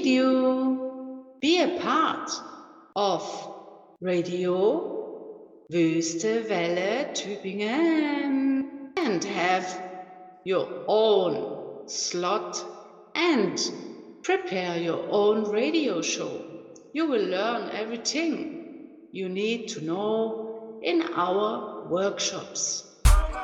you. Be a part of Radio Wüste Welle Tübingen and have your own slot and prepare your own radio show. You will learn everything you need to know in our workshops.